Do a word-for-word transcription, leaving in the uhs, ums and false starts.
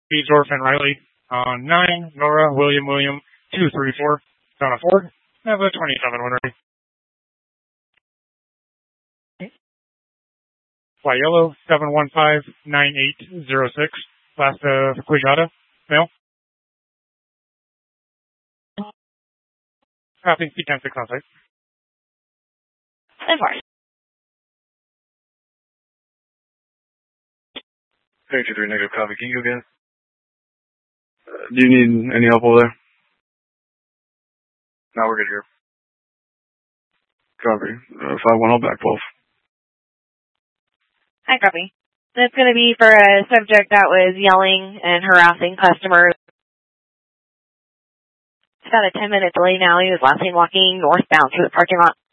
Beesdorf and Riley on nine, Nora, William, William, two three four, Donna Ford, have a twenty-seven when ready. Fly Yellow, seven one five nine eight zero six, last of Quijada, male. Copy, speed time six on site. ten four. Hey, two three negative copy. Can you go again? Uh, do you need any help over there? No, we're good here. Copy. Uh, five one, all back twelve. Hi, copy. That's going to be for a subject that was yelling and harassing customers. It's got a ten minute delay now. He was last seen walking northbound through the parking lot.